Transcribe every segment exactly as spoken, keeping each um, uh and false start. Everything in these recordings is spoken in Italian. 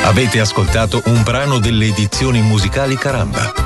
Avete ascoltato un brano delle edizioni musicali Caramba.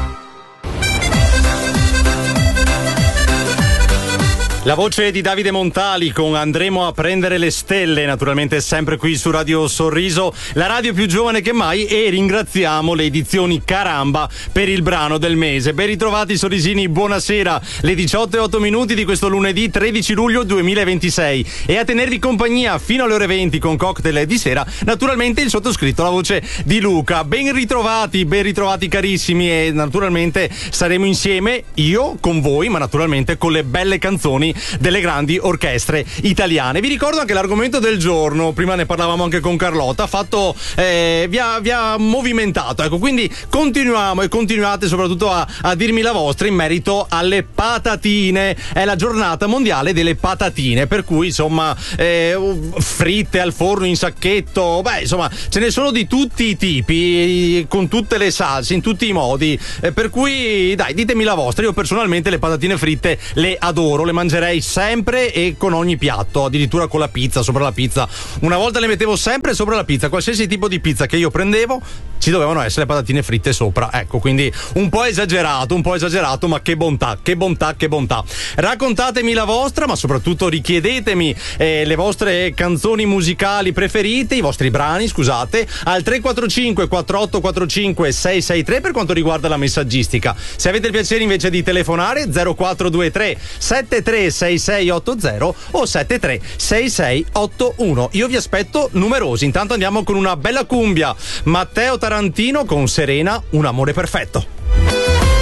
La voce di Davide Montali con Andremo a prendere le stelle, naturalmente sempre qui su Radio Sorriso, la radio più giovane che mai, e ringraziamo le edizioni Caramba per il brano del mese. Ben ritrovati sorrisini, buonasera, le diciotto e otto minuti di questo lunedì tredici luglio duemilaventisei, e a tenervi compagnia fino alle ore venti con cocktail di sera, naturalmente il sottoscritto, la voce di Luca. Ben ritrovati, ben ritrovati carissimi, e naturalmente saremo insieme, io con voi, ma naturalmente con le belle canzoni delle grandi orchestre italiane. Vi ricordo anche l'argomento del giorno, prima ne parlavamo anche con Carlotta, ha fatto eh, vi, ha, vi ha movimentato, ecco, quindi continuiamo e continuate soprattutto a, a dirmi la vostra in merito alle patatine. È la giornata mondiale delle patatine, per cui insomma eh, fritte al forno, in sacchetto, beh insomma ce ne sono di tutti i tipi, con tutte le salse, in tutti i modi, eh, per cui dai, ditemi la vostra. Io personalmente le patatine fritte le adoro, le mangerei sempre e con ogni piatto, addirittura con la pizza, sopra la pizza. Una volta le mettevo sempre sopra la pizza, qualsiasi tipo di pizza che io prendevo ci dovevano essere patatine fritte sopra, ecco, quindi un po' esagerato, un po' esagerato, ma che bontà, che bontà, che bontà. Raccontatemi la vostra, ma soprattutto richiedetemi eh, le vostre canzoni musicali preferite, i vostri brani, scusate, al tre quattro cinque quattro otto quattro cinque sei sei tre per quanto riguarda la messaggistica. Se avete il piacere invece di telefonare, zero quattro due tre sette tre sei sei otto zero o sette tre sei sei otto uno. Io vi aspetto numerosi. Intanto andiamo con una bella cumbia. Matteo Tarantino con Serena, Un amore perfetto.